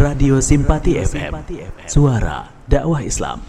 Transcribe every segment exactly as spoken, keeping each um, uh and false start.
Radio Simpati F M, suara dakwah Islam.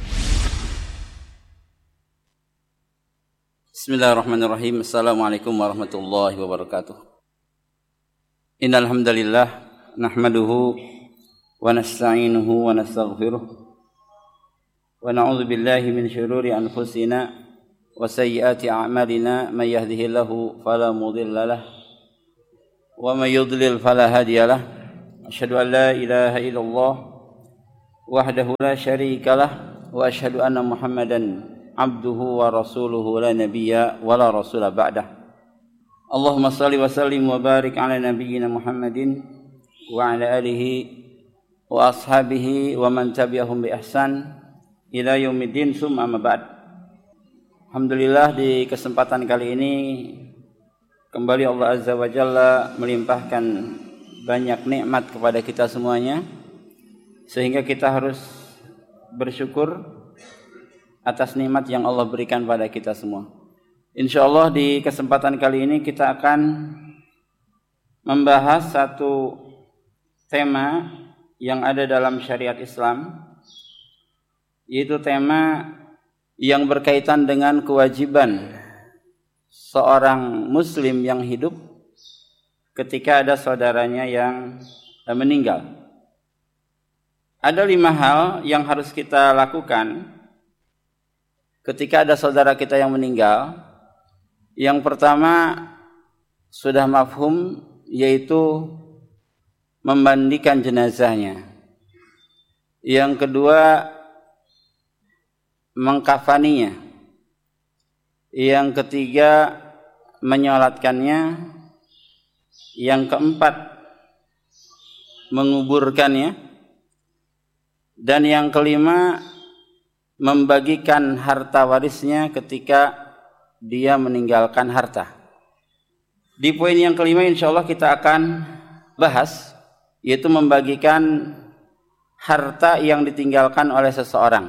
Bismillahirrahmanirrahim. Assalamualaikum warahmatullahi wabarakatuh. Innal hamdalillah nahmaduhu wa nasta'inuhu wa nastaghfiruh wa na'udzu billahi min syururi anfusina wa sayyiati a'malina may yahdihillahu fala mudilla lahu wa may yudlil fala hadiyalah. Asyhadu an la ilaha illallah wahdahu la syarikalah wa asyhadu anna Muhammadan abduhu wa rasuluhu la nabiyya wa la rasula ba'dah. Allahumma salli wa sallim wa barik ala nabiyyina Muhammadin wa ala alihi wa ashabihi wa man tabi'ahum bi ihsan ila yaumiddin summa amma ba'd. Alhamdulillah, di kesempatan kali ini kembali Allah Azza wa Jalla melimpahkan banyak nikmat kepada kita semuanya, sehingga kita harus bersyukur atas nikmat yang Allah berikan pada kita semua. Insyaallah di kesempatan kali ini kita akan membahas satu tema yang ada dalam syariat Islam, yaitu tema yang berkaitan dengan kewajiban seorang muslim yang hidup ketika ada saudaranya yang meninggal. Ada lima hal yang harus kita lakukan ketika ada saudara kita yang meninggal. Yang pertama sudah mafhum, yaitu memandikan jenazahnya. Yang kedua mengkafaninya. Yang ketiga menyolatkannya. Yang keempat menguburkannya. Dan yang kelima membagikan harta warisnya ketika dia meninggalkan harta. Di poin yang kelima insya Allah kita akan bahas, yaitu membagikan harta yang ditinggalkan oleh seseorang.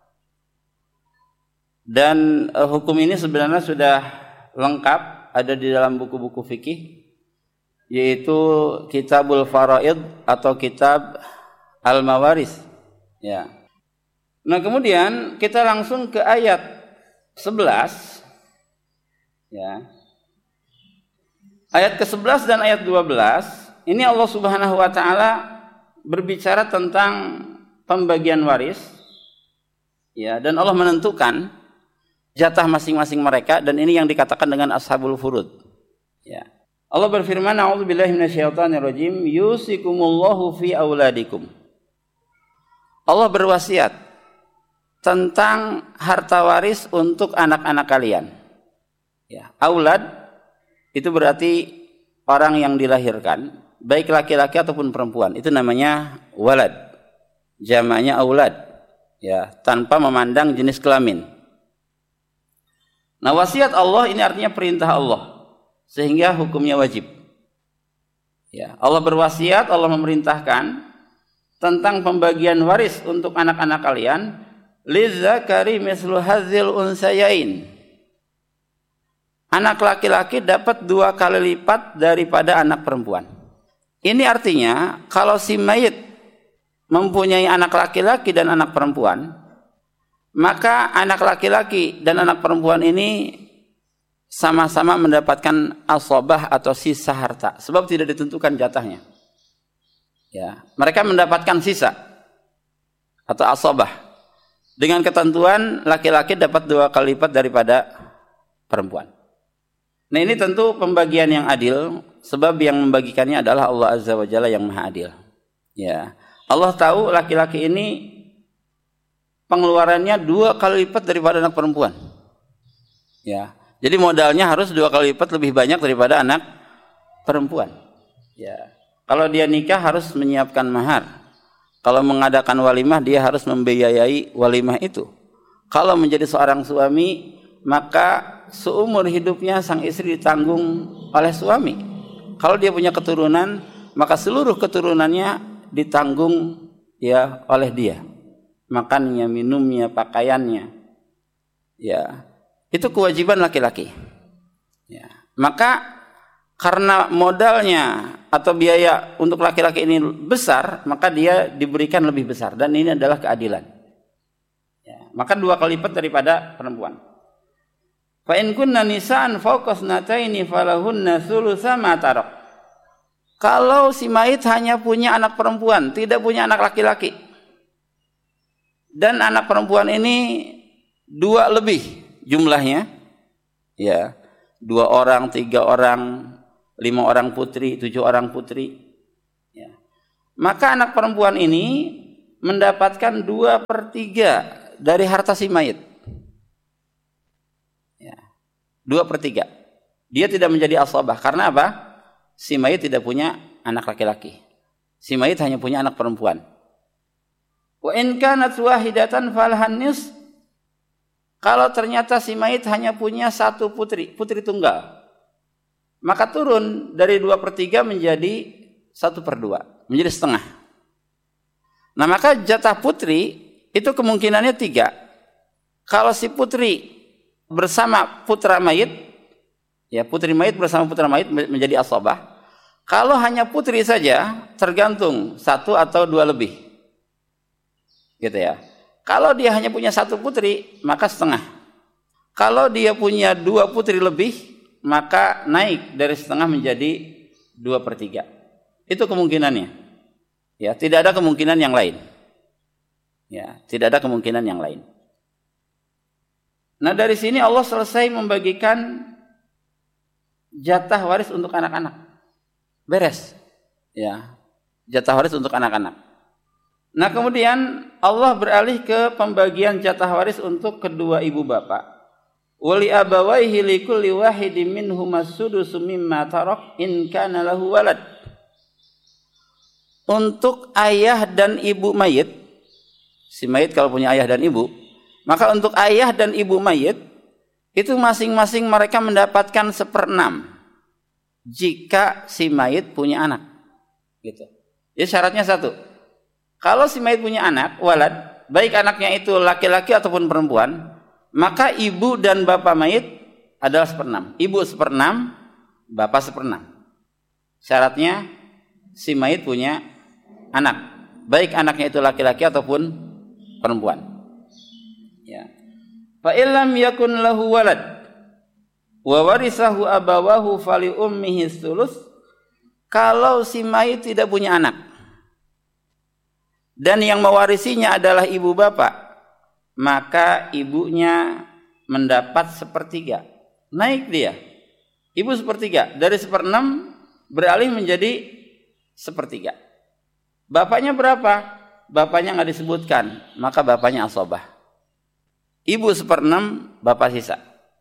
Dan uh, hukum ini sebenarnya sudah lengkap ada di dalam buku-buku fikih, yaitu Kitabul Faraid atau Kitab Al-Mawaris. Ya. Nah, kemudian kita langsung ke ayat sebelas. Ya. Ayat ke sebelas dan ayat dua belas, ini Allah Subhanahu wa taala berbicara tentang pembagian waris. Ya, dan Allah menentukan jatah masing-masing mereka, dan ini yang dikatakan dengan ashabul furud. Ya. Allah berfirman, a'udzubillahi minasyaitonirrajim, yusikumullahu fi auladikum. Allah berwasiat tentang harta waris untuk anak-anak kalian. Ya, aulad itu berarti orang yang dilahirkan, baik laki-laki ataupun perempuan. Itu namanya walad. Jamaknya aulad. Ya, tanpa memandang jenis kelamin. Nah, wasiat Allah ini artinya perintah Allah, sehingga hukumnya wajib. Ya, Allah berwasiat, Allah memerintahkan tentang pembagian waris untuk anak-anak kalian. Lizzakari mislu hadzil unsayain. Anak laki-laki dapat dua kali lipat daripada anak perempuan. Ini artinya kalau si mayit mempunyai anak laki-laki dan anak perempuan, maka anak laki-laki dan anak perempuan ini sama-sama mendapatkan asobah atau sisa harta, sebab tidak ditentukan jatahnya. Ya, mereka mendapatkan sisa atau asobah dengan ketentuan laki-laki dapat dua kali lipat daripada perempuan. Nah, ini tentu pembagian yang adil, sebab yang membagikannya adalah Allah Azza wa Jalla yang Maha Adil. Ya, Allah tahu laki-laki ini pengeluarannya dua kali lipat daripada anak perempuan. Ya. Jadi modalnya harus dua kali lipat lebih banyak daripada anak perempuan. Ya. Kalau dia nikah harus menyiapkan mahar. Kalau mengadakan walimah dia harus membiayai walimah itu. Kalau menjadi seorang suami, maka seumur hidupnya sang istri ditanggung oleh suami. Kalau dia punya keturunan, maka seluruh keturunannya ditanggung ya oleh dia. Makannya, minumnya, pakaiannya. Ya. Itu kewajiban laki-laki. Ya. Maka karena modalnya atau biaya untuk laki-laki ini besar, maka dia diberikan lebih besar, dan ini adalah keadilan. Ya, maka dua kali lipat daripada perempuan. Fa in kunna nisaan fawqa thnataini falahunna thulutsa ma tarak. Kalau si mayit hanya punya anak perempuan, tidak punya anak laki-laki, dan anak perempuan ini dua lebih jumlahnya, ya, dua orang, tiga orang, lima orang putri, tujuh orang putri, ya, maka anak perempuan ini mendapatkan dua per tiga dari harta si mayit. Ya, dua per tiga. Dia tidak menjadi asabah. Karena apa? Si mayit tidak punya anak laki-laki. Si mayit hanya punya anak perempuan. Wa in kanat wahidatan falhan nis. Kalau ternyata si mayit hanya punya satu putri, putri tunggal, maka turun dari dua per tiga menjadi satu per dua, menjadi setengah. Nah, maka jatah putri itu kemungkinannya tiga. Kalau si putri bersama putra mayit, ya, putri mayit bersama putra mayit menjadi asabah. Kalau hanya putri saja, tergantung satu atau dua lebih, gitu ya. Kalau dia hanya punya satu putri, maka setengah. Kalau dia punya dua putri lebih, maka naik dari setengah menjadi dua per tiga. Itu kemungkinannya. Ya, tidak ada kemungkinan yang lain. Ya, tidak ada kemungkinan yang lain. Nah, dari sini Allah selesai membagikan jatah waris untuk anak-anak. Beres. Ya, jatah waris untuk anak-anak. Nah, kemudian Allah beralih ke pembagian jatah waris untuk kedua ibu bapak. Wali abawaihi likulli wahidin minhuma sudusu mimma tarak in kana lahu walad. Untuk ayah dan ibu mayit, si mayit kalau punya ayah dan ibu, maka untuk ayah dan ibu mayit itu masing-masing mereka mendapatkan seperenam jika si mayit punya anak, gitu. Jadi syaratnya satu, kalau si mayit punya anak, walad, baik anaknya itu laki-laki ataupun perempuan, maka ibu dan bapak mayit adalah seperenam. Ibu seperenam, bapak seperenam. Syaratnya si mayit punya anak, baik anaknya itu laki-laki ataupun perempuan. Ya. Fa illam yakun lahu walad wa warisahu abawahu fali ummihi sulus. Kalau si mayit tidak punya anak dan yang mewarisinya adalah ibu bapak, maka ibunya mendapat sepertiga. Naik dia. Ibu sepertiga. Dari seperenam beralih menjadi sepertiga. Bapaknya berapa? Bapaknya nggak disebutkan. Maka bapaknya asabah. Ibu seperenam, bapak sisa.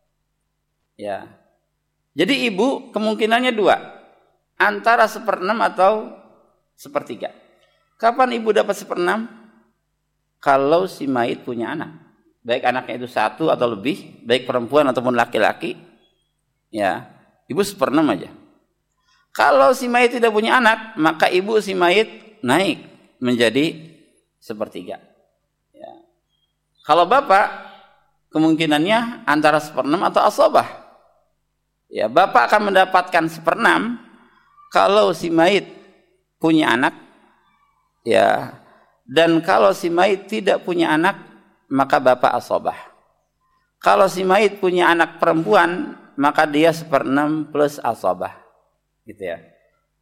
Ya. Jadi ibu kemungkinannya dua. Antara seperenam atau sepertiga. Kapan ibu dapat seperenam? Kalau si mayit punya anak, baik anaknya itu satu atau lebih, baik perempuan ataupun laki-laki, ya, ibu seperenam aja. Kalau si mayit tidak punya anak, maka ibu si mayit naik menjadi sepertiga. Ya. Kalau bapak, kemungkinannya antara seperenam atau asabah. Ya, bapak akan mendapatkan seperenam kalau si mayit punya anak, ya. Dan kalau si mayit tidak punya anak, maka bapak asabah. Kalau si mayit punya anak perempuan, maka dia seperenam plus asabah. Gitu ya.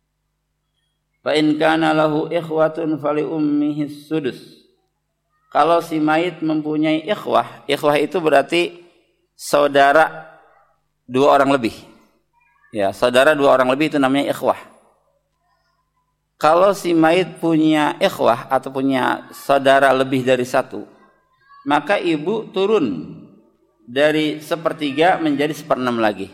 Fa in kana lahu ikhwatun fali ummihi sudus. Kalau si mayit mempunyai ikhwah, ikhwah itu berarti saudara dua orang lebih. Ya, saudara dua orang lebih itu namanya ikhwah. Kalau si mayit punya ikhwah atau punya saudara lebih dari satu, maka ibu turun dari sepertiga menjadi seperenam lagi.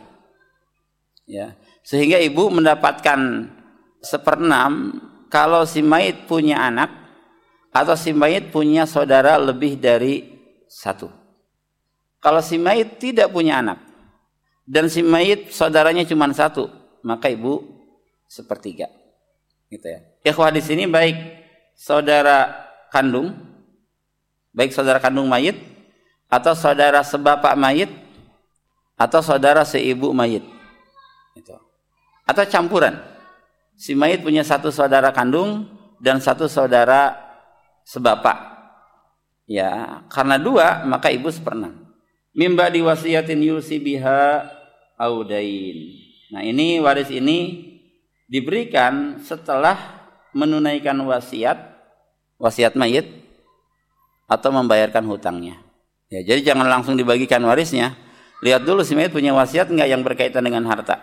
Ya, sehingga ibu mendapatkan seperenam kalau si mayit punya anak atau si mayit punya saudara lebih dari satu. Kalau si mayit tidak punya anak dan si mayit saudaranya cuma satu, maka ibu sepertiga. Gitu ya. Ikhwah di sini baik saudara kandung, baik saudara kandung mayit atau saudara sebapak mayit atau saudara seibu mayit. Gitu. atau campuran. Si mayit punya satu saudara kandung dan satu saudara sebapak. Ya, karena dua maka ibu seperenam. Mimba diwasiyatin yusi biha audain. Nah, ini waris ini diberikan setelah menunaikan wasiat, wasiat mayit atau membayarkan hutangnya. Ya, jadi jangan langsung dibagikan warisnya. Lihat dulu si mayit punya wasiat enggak yang berkaitan dengan harta.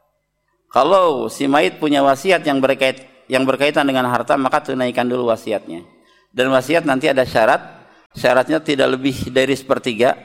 Kalau si mayit punya wasiat yang berkait yang berkaitan dengan harta, maka tunaikan dulu wasiatnya. Dan wasiat nanti ada syarat. Syaratnya tidak lebih dari sepertiga.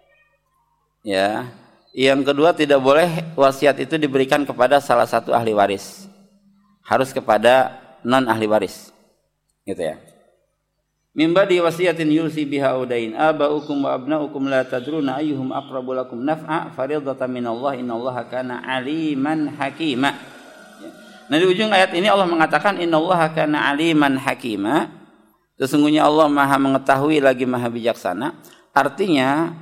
Ya. Yang kedua, tidak boleh wasiat itu diberikan kepada salah satu ahli waris. Harus kepada non ahli waris. Gitu ya. Mimba di wasiatin yusi biha udain abaukum wa abnaukum la tadruna ayyuhum aqrabu lakum naf'a fariidatan minallah innallaha kana aliman hakima. Nah, di ujung ayat ini Allah mengatakan innallaha kana aliman hakima. Sesungguhnya Allah Maha mengetahui lagi Maha bijaksana. Artinya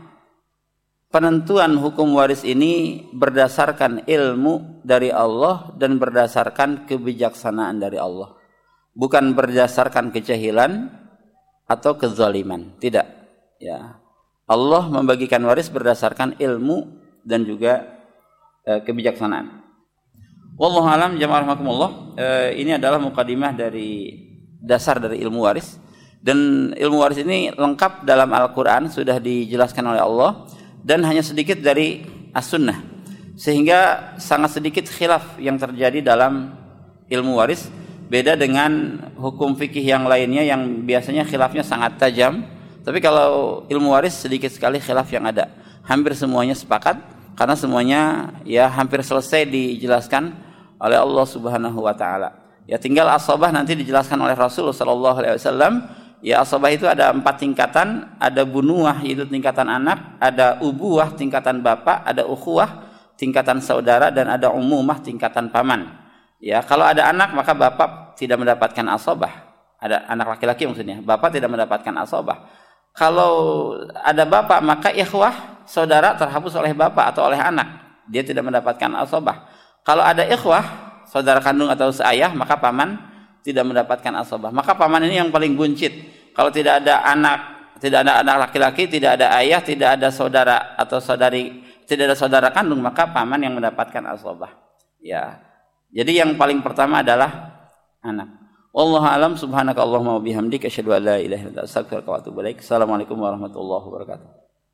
penentuan hukum waris ini berdasarkan ilmu dari Allah dan berdasarkan kebijaksanaan dari Allah. Bukan berdasarkan kejahilan atau kezaliman, tidak. Ya, Allah membagikan waris berdasarkan ilmu dan juga e, kebijaksanaan. Wallahu alam, jamaah rahimakumullah. E, ini adalah mukadimah dari dasar dari ilmu waris, dan ilmu waris ini lengkap dalam Al-Qur'an, sudah dijelaskan oleh Allah, dan hanya sedikit dari As-Sunnah, sehingga sangat sedikit khilaf yang terjadi dalam ilmu waris. Beda dengan hukum fikih yang lainnya yang biasanya khilafnya sangat tajam. Tapi kalau ilmu waris sedikit sekali khilaf yang ada. Hampir semuanya sepakat karena semuanya ya hampir selesai dijelaskan oleh Allah Subhanahu wa taala. Ya tinggal asabah nanti dijelaskan oleh Rasulullah sallallahu alaihi wasallam. Ya asabah itu ada empat tingkatan, ada bunuah yaitu tingkatan anak, ada ubuah tingkatan bapak, ada ukhuwah tingkatan saudara, dan ada umumah tingkatan paman. Ya, kalau ada anak maka bapak tidak mendapatkan asabah. Ada anak laki-laki maksudnya, bapak tidak mendapatkan asabah. Kalau ada bapak maka ikhwah, saudara terhapus oleh bapak atau oleh anak, dia tidak mendapatkan asabah. Kalau ada ikhwah, saudara kandung atau seayah, maka paman tidak mendapatkan asabah. Maka paman ini yang paling buncit. Kalau tidak ada anak, tidak ada anak laki-laki, tidak ada ayah, tidak ada saudara atau saudari, tidak ada saudara kandung, maka paman yang mendapatkan asabah. Ya. Jadi yang paling pertama adalah anak. Wallahu a'lam, subhanaka Allahumma wa bihamdika asyhadu an la ilaha illa anta astaghfiruka wa atubu ilaik. Assalamualaikum warahmatullahi wabarakatuh.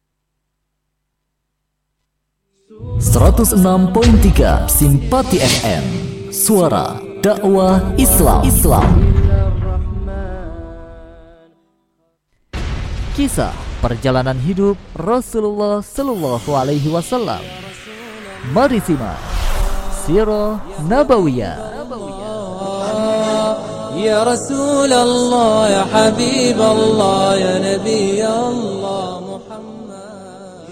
seratus enam koma tiga Simpati F M, suara dakwah Islam. Islam. Kisah perjalanan hidup Rasulullah sallallahu alaihi wasallam. Mari simak Sirah Nabawiyah. Ya Rasulullah, ya Habibullah, ya Nabi Allah Muhammad.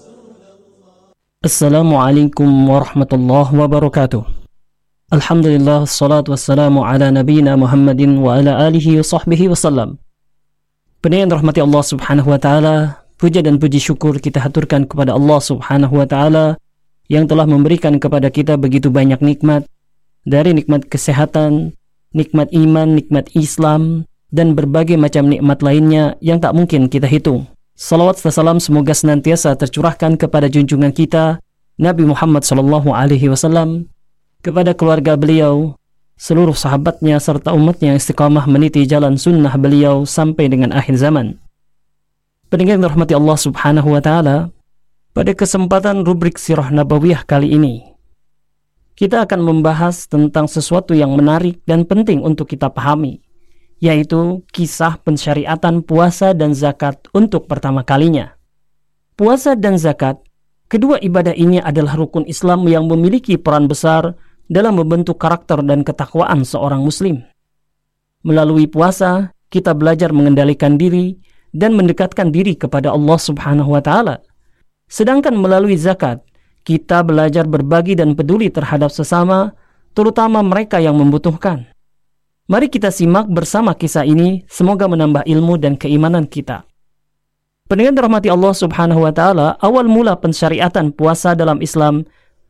Assalamualaikum warahmatullahi wabarakatuh. Alhamdulillah, salatu wassalamu ala nabiyina Muhammadin wa ala alihi wa sahbihi wasallam. Pendengar rahmati Allah subhanahu wa ta'ala, puja dan puji syukur kita haturkan kepada Allah subhanahu wa ta'ala yang telah memberikan kepada kita begitu banyak nikmat, dari nikmat kesehatan, nikmat iman, nikmat Islam, dan berbagai macam nikmat lainnya yang tak mungkin kita hitung. Salawat dan salam semoga senantiasa tercurahkan kepada junjungan kita Nabi Muhammad sallallahu alaihi wasallam, kepada keluarga beliau, seluruh sahabatnya, serta umatnya yang istiqamah meniti jalan sunnah beliau sampai dengan akhir zaman. Pendengar yang dirahmati Allah subhanahu wa ta'ala, pada kesempatan rubrik Sirah Nabawiyah kali ini, kita akan membahas tentang sesuatu yang menarik dan penting untuk kita pahami, yaitu kisah pensyariatan puasa dan zakat untuk pertama kalinya. Puasa dan zakat, kedua ibadah ini adalah rukun Islam yang memiliki peran besar dalam membentuk karakter dan ketakwaan seorang muslim. Melalui puasa, kita belajar mengendalikan diri dan mendekatkan diri kepada Allah subhanahu wa ta'ala. Sedangkan melalui zakat, kita belajar berbagi dan peduli terhadap sesama, terutama mereka yang membutuhkan. Mari kita simak bersama kisah ini, semoga menambah ilmu dan keimanan kita. Pendengar dirahmati Allah subhanahu wa ta'ala, awal mula pensyariatan puasa dalam Islam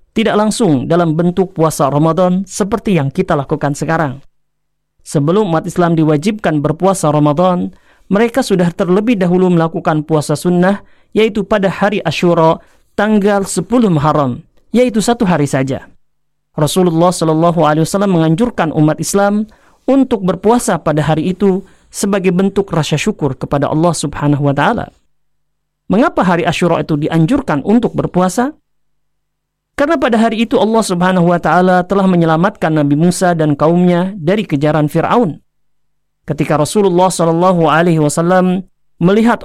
tidak langsung dalam bentuk puasa Ramadan seperti yang kita lakukan sekarang. Sebelum umat Islam diwajibkan berpuasa Ramadan, mereka sudah terlebih dahulu melakukan puasa sunnah, yaitu pada hari Asyura tanggal sepuluh Muharram, yaitu satu hari saja. Rasulullah Shallallahu Alaihi Wasallam menganjurkan umat Islam untuk berpuasa pada hari itu sebagai bentuk rasa syukur kepada Allah Subhanahu Wa Taala. Mengapa hari Asyura itu dianjurkan untuk berpuasa? Karena pada hari itu Allah Subhanahu Wa Taala telah menyelamatkan Nabi Musa dan kaumnya dari kejaran Fir'aun. Ketika Rasulullah Shallallahu Alaihi Wasallam melihat